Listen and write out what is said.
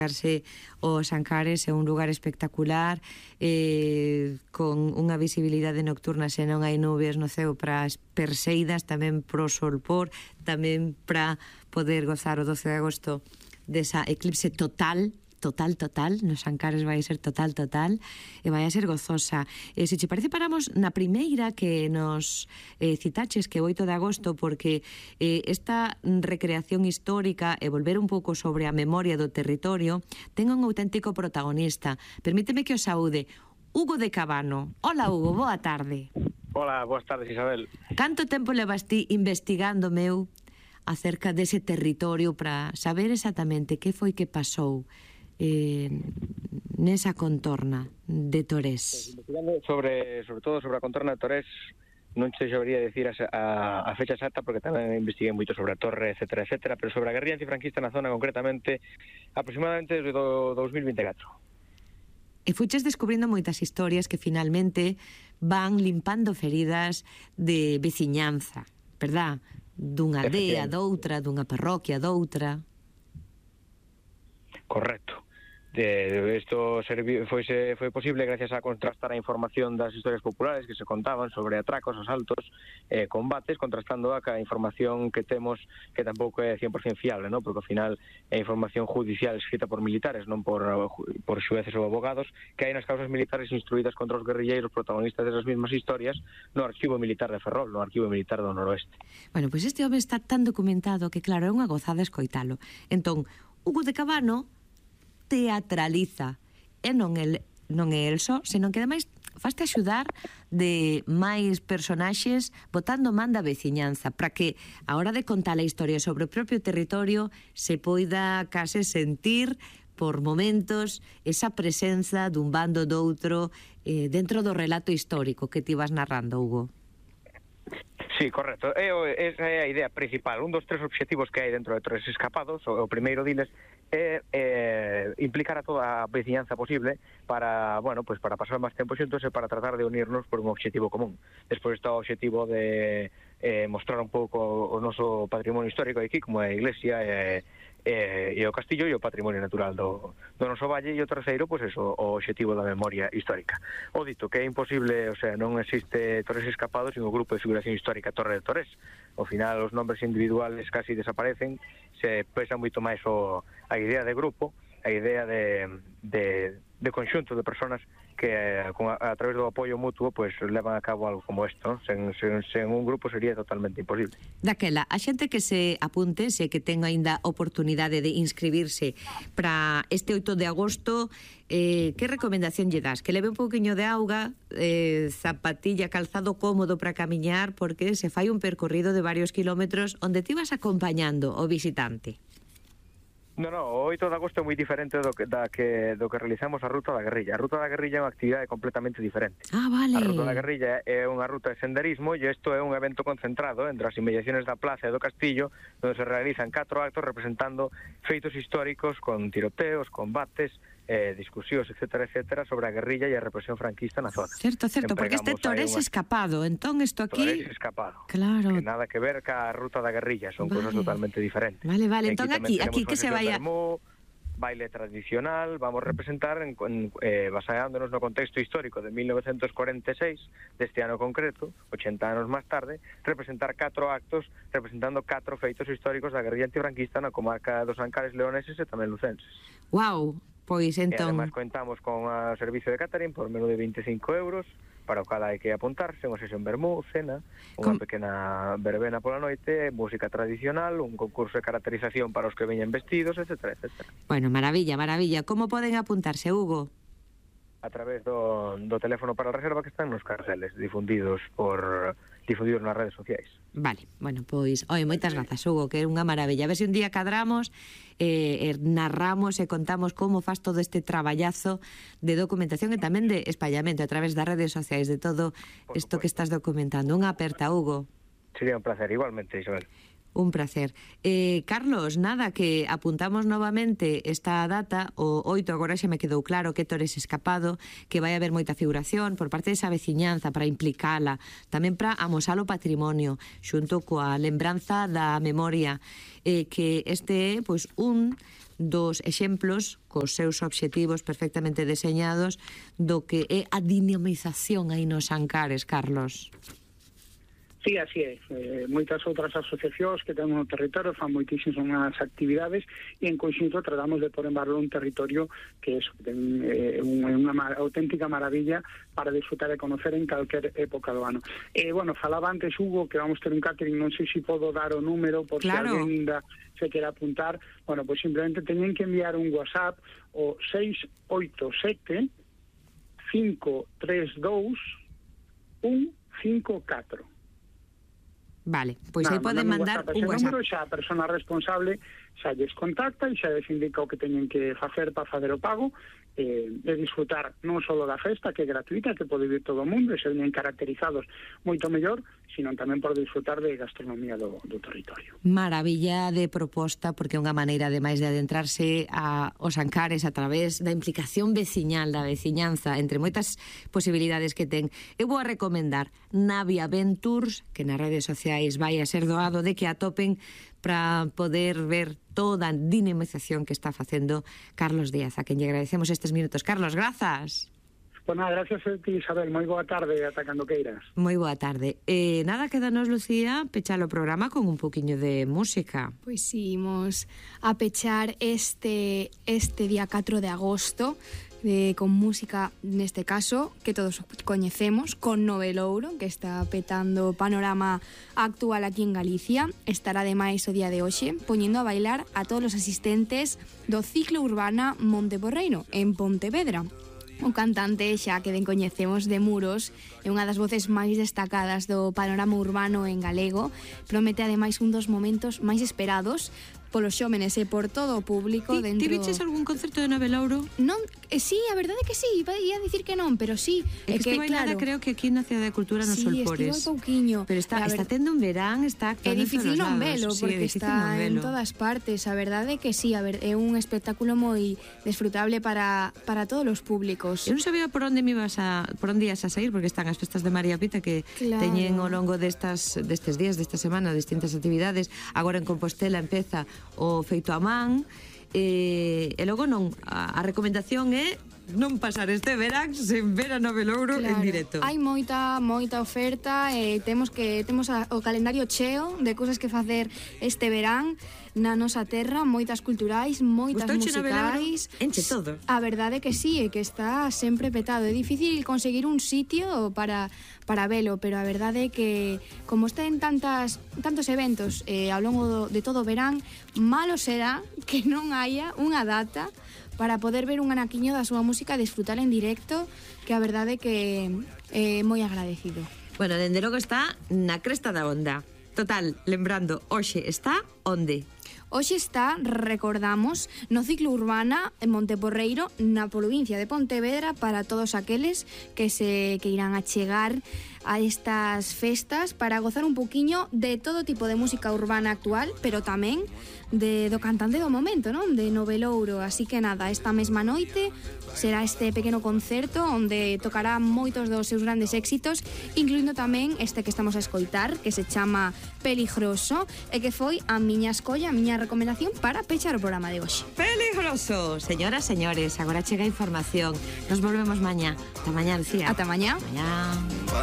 Os Ancares é un lugar espectacular, con unha visibilidade nocturna se non hai nubes no ceo para as Perseidas, tamén pro solpor, tamén para poder gozar o 12 de agosto desa eclipse total, nos Ancares vai ser total, e vai a ser gozosa. Se che parece, paramos na primeira que nos citaches, que é 8 de agosto, porque esta recreación histórica e volver un pouco sobre a memoria do territorio ten un auténtico protagonista. Permíteme que o saúde, Hugo de Cabano. Hola, Hugo, boa tarde. Hola, boas tardes, Isabel. Canto tempo levas ti investigando, meu, acerca dese territorio para saber exactamente que foi que pasou nesa contorna de Torés? Sobre todo sobre a contorna de Torés, non te sabría decir a fecha exacta, porque tamén investiguei moito sobre a torre, etcétera, pero sobre a guerrilla antifranquista na zona concretamente aproximadamente desde o 2024. E fuches descubrindo moitas historias que finalmente van limpando feridas de veciñanza, verdad? Dunha aldea, doutra, dunha parroquia, doutra. Correcto. Isto foi posible gracias a contrastar a información das historias populares que se contaban sobre atracos, asaltos, combates, contrastando a información que temos, que tampouco é 100% fiable, ¿no? Porque ao final é información judicial escrita por militares, non por xueces ou abogados, que hai nas causas militares instruídas contra os guerrilleiros protagonistas desas mesmas historias no arquivo militar de Ferrol, no arquivo militar do Noroeste. Bueno, pois este home está tan documentado que, claro, é unha gozada escoitalo. Entón, Hugo de Cabano teatraliza, e non é el só, senón que ademais faste axudar de máis personaxes botando man da veciñanza, para que a hora de contar a historia sobre o propio territorio se poida case sentir por momentos esa presenza dun bando doutro dentro do relato histórico que ti vas narrando, Hugo. Sí, correcto. Esa é a idea principal. Un dos tres obxectivos que hai dentro de Torres Escapados, o primeiro diles, é implicar a toda a veciñanza posible para, bueno, pues para pasar máis tempo xuntos e para tratar de unirnos por un obxectivo común. Despois está o obxectivo de mostrar un pouco o noso patrimonio histórico aquí, como a iglesia e o castillo e o patrimonio natural do noso valle, e o terceiro, pois eso, o obxectivo da memoria histórica. O dito que é imposible, o sea, non existe Torres Escapados sin o grupo de figuración histórica Torre de Torres. Ao final os nombres individuales casi desaparecen, se pesa moito máis a idea de grupo, a idea de conxunto de personas que a través do apoio mutuo pues levan a cabo algo como isto, ¿no? Sen un grupo sería totalmente imposible. Daquela, a xente que se apunte, se que ten aínda oportunidade de inscribirse para este 8 de agosto, que recomendación lle das? Que leve un pouquiño de auga, zapatilla, calzado cómodo para camiñar, porque se fai un percorrido de varios kilómetros onde ti vas acompañando o visitante. Non, o 8 de agosto é moi diferente do que realizamos a Ruta da Guerrilla. A Ruta da Guerrilla é unha actividade completamente diferente. Vale. A Ruta da Guerrilla é unha ruta de senderismo e isto é un evento concentrado entre as inmediaciones da plaza e do castillo, onde se realizan 4 actos representando feitos históricos con tiroteos, combates, discusións, etcétera, sobre a guerrilla e a represión franquista na zona. Certo, porque este Torés Escapado, entón isto aquí... Torés Escapado, claro, que nada que ver ca Ruta da Guerrilla, son cousas totalmente diferentes. Vale, entón aquí que se vai a... Baile tradicional, vamos representar baseándonos no contexto histórico de 1946, deste ano concreto, 80 anos máis tarde, representar 4 actos representando 4 feitos históricos da guerrilla antifranquista na comarca dos Ancares leoneses e tamén lucenses. Wow, pois entón... E además contamos con o servicio de catering por menos de 25 euros, para o cal hai que apuntarse, unha sesión vermú, cena, unha pequena verbena pola noite, música tradicional, un concurso de caracterización para os que veñen vestidos, etcétera. Bueno, maravilla. Como poden apuntarse, Hugo? A través do teléfono para a reserva que están nos carteles difundidos nas redes sociais. Vale, bueno, pois, moitas grazas, Hugo, que é unha maravilla. A ver se un día cadramos, narramos e contamos como faz todo este traballazo de documentación e tamén de espallamento a través das redes sociais de todo isto que estás documentando. Unha aperta, Hugo. Sería un placer, igualmente, Isabel. Un placer. Carlos, nada, que apuntamos novamente esta data, o 8, agora xa me quedou claro que Torres Escapado, que vai haber moita figuración por parte desa veciñanza para implicala, tamén para amosar o patrimonio, xunto coa lembranza da memoria, que este é, pois, un dos exemplos cos seus obxectivos perfectamente deseñados do que é a dinamización aí nos Ancares, Carlos. Sí, así é. Moitas outras asociacións que temos no territorio fan moitísimas actividades e en conxunto tratamos de pôr en valor un territorio que é unha auténtica maravilla para disfrutar e conocer en calquer época do ano. Bueno, falaba antes, Hugo, que vamos ter un catering, non sei se podo dar o número por se alguén ainda se quere apuntar. Bueno, pois simplemente teñen que enviar un WhatsApp o 687 532 154. Vale, pois aí poden mandar un WhatsApp. Número, xa a persona responsable xa lles contacta e xa lles indica o que teñen que facer para facer o pago e disfrutar non só da festa, que é gratuita, que pode vir todo o mundo e se veñen caracterizados moito mellor, sino tamén por disfrutar de gastronomía do territorio. Maravilla de proposta, porque é unha maneira ademais de adentrarse aos Ancares a través da implicación veciñal, da veciñanza, entre moitas posibilidades que ten. Eu vou a recomendar Navia Ventures, que nas redes sociais vai a ser doado de que atopen para poder ver toda a dinamización que está facendo Carlos Díaz, a quen lle agradecemos estes minutos. Carlos, grazas. Pois nada, gracias a ti, Isabel. Moi boa tarde, ata cando queiras. Moi boa tarde. Nada, quedanos, Lucía, pechar o programa con un poquinho de música. Pois sí, imos a pechar este día 4 de agosto con música, neste caso, que todos coñecemos, con Novelouro, que está petando o panorama actual aquí en Galicia. Estará ademais o día de hoxe poñendo a bailar a todos os asistentes do ciclo urbana Monteporreiro, en Pontevedra. O cantante, xa que ben coñecemos, de Muros, é unha das voces máis destacadas do panorama urbano en galego. Promete ademais un dos momentos máis esperados polos xómenes e por todo o público dentro... Ti viches algún concerto de Novelouro? Non, sí, a verdade é que sí, ia dicir que non, pero sí. É que estivo claro, creo que aquí na Cidade da Cultura nos Solpores. Sí, estivo pouquiño. Pero está tendo un verán, está actuando en todos lados. É difícil non velo, porque está en todas partes. A verdade é que sí, é un espectáculo moi disfrutable para todos os públicos. Eu non sabía por onde ibas a sair, porque están as festas de María Pita que teñen ao longo destes días, desta semana, distintas actividades. Agora en Compostela empeza o feito a man e logo non, a recomendación é non pasar este verán sen ver a Novelouro en directo. Hai moita oferta e temos o calendario cheo de cousas que facer este verán na nosa terra, moitas culturais, moitas musicais. Enche todo. A verdade que sí, é que está sempre petado. É difícil conseguir un sitio para velo, pero a verdade é que como está en tantos eventos ao longo de todo o verán, malo será que non haya unha data para poder ver un anaquiño da súa música e disfrutar en directo, que a verdade é que é moi agradecido. Bueno, dende logo está na cresta da onda. Total, lembrando, hoxe está onde? Hoxe está, recordamos, no ciclo urbana en Monteporreiro, na provincia de Pontevedra, para todos aqueles que irán a chegar a estas festas para gozar un poquiño de todo tipo de música urbana actual, pero tamén do cantante do momento, non? De Novelouro. Así que nada, esta mesma noite será este pequeno concerto onde tocará moitos dos seus grandes éxitos, incluindo tamén este que estamos a escoitar, que se chama Peligroso, e que foi a miña escolla, a miña recomendación para pechar o programa de hoxe. Peligroso! Señoras, señores, agora chega a información. Nos volvemos mañá. Ata mañá, Lucía. Ata mañá. Mañá.